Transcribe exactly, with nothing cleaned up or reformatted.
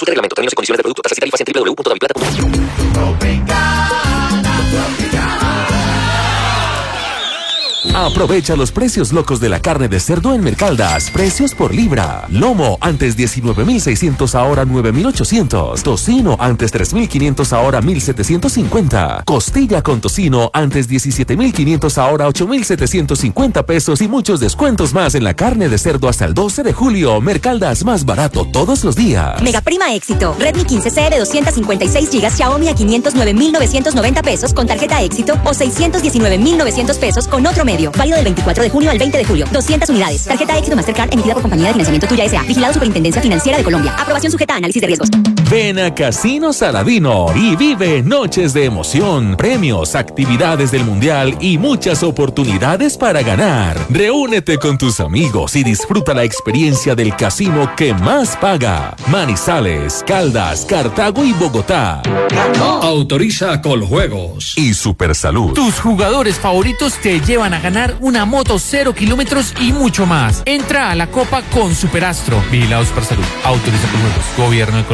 Consulta reglamento, términos y condiciones de producto, tasas y tarifas en doble u doble u doble u punto daviplata punto com. Aprovecha los precios locos de la carne de cerdo en Mercaldas. Precios por libra. Lomo antes diecinueve mil seiscientos, ahora nueve mil ochocientos. Tocino antes tres mil quinientos, ahora mil setecientos cincuenta. Costilla con tocino antes diecisiete mil quinientos, ahora ocho mil setecientos cincuenta pesos y muchos descuentos más en la carne de cerdo hasta el doce de julio. Mercaldas, más barato todos los días. Mega prima éxito. Redmi quince C de doscientos cincuenta y seis gigas Xiaomi a quinientos nueve mil novecientos noventa pesos con tarjeta éxito o seiscientos diecinueve mil novecientos pesos con otro medio. Válido del veinticuatro de junio al veinte de julio. doscientas unidades. Tarjeta éxito Mastercard emitida por Compañía de Financiamiento Tuya S A. Vigilado Superintendencia Financiera de Colombia. Aprobación sujeta a análisis de riesgos. Ven a Casino Saladino y vive noches de emoción, premios, actividades del Mundial y muchas oportunidades para ganar. Reúnete con tus amigos y disfruta la experiencia del casino que más paga. Manizales, Caldas, Cartago y Bogotá. Autoriza Coljuegos y Supersalud. Tus jugadores favoritos te llevan a ganar una moto cero kilómetros y mucho más. Entra a la Copa con Superastro. Vigilado Supersalud. Autoriza Coljuegos. Gobierno de Colombia.